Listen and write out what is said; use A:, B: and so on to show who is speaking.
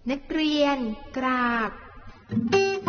A: นักเรียนกราบ